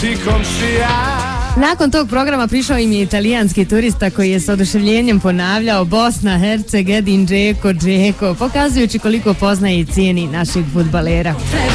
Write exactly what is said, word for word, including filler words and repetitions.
Nakon tog programa prišao im je italijanski turista koji je s oduševljenjem ponavljao Bosna, Herceg, Edin, Džeko, Džeko, pokazujući koliko poznaje i cijeni naših fudbalera.